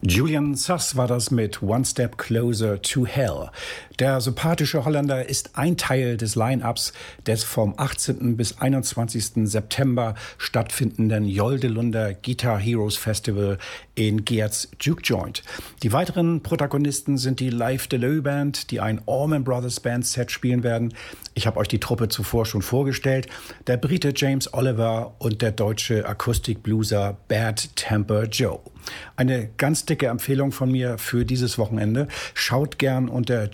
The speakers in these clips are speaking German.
Julian Sas war das mit One Step Closer to Hell. Der sympathische Holländer ist ein Teil des Line-Ups des vom 18. bis 21. September stattfindenden Joldelunder Guitar Heroes Festival in Geertz Juke Joint. Die weiteren Protagonisten sind die Live Deleu Band, die ein Allman Brothers Band Set spielen werden. Ich habe euch die Truppe zuvor schon vorgestellt. Der Brite James Oliver und der deutsche Akustikblueser Bad Temper Joe. Eine ganz dicke Empfehlung von mir für dieses Wochenende. Schaut gern unter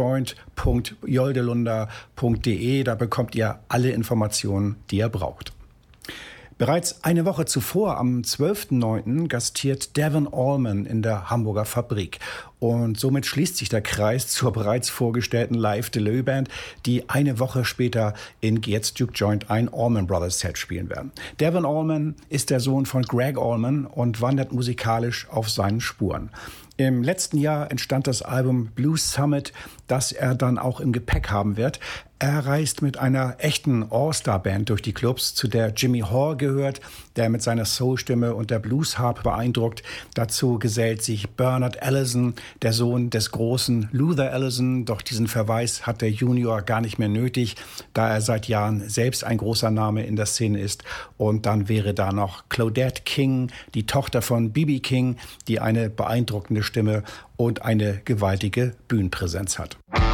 jukejoint.joldelunder.de. Da bekommt ihr alle Informationen, die ihr braucht. Bereits eine Woche zuvor, am 12.09., gastiert Devon Allman in der Hamburger Fabrik. Und somit schließt sich der Kreis zur bereits vorgestellten Live Deleu Band, die eine Woche später in Geertz Juke Joint ein Allman Brothers Set spielen werden. Devon Allman ist der Sohn von Greg Allman und wandert musikalisch auf seinen Spuren. Im letzten Jahr entstand das Album Blues Summit, das er dann auch im Gepäck haben wird. Er reist mit einer echten All-Star-Band durch die Clubs, zu der Jimmy Hall gehört, der mit seiner Soul-Stimme und der Blues-Harp beeindruckt. Dazu gesellt sich Bernard Allison, der Sohn des großen Luther Allison. Doch diesen Verweis hat der Junior gar nicht mehr nötig, da er seit Jahren selbst ein großer Name in der Szene ist. Und dann wäre da noch Claudette King, die Tochter von B.B. King, die eine beeindruckende Stimme und eine gewaltige Bühnenpräsenz hat.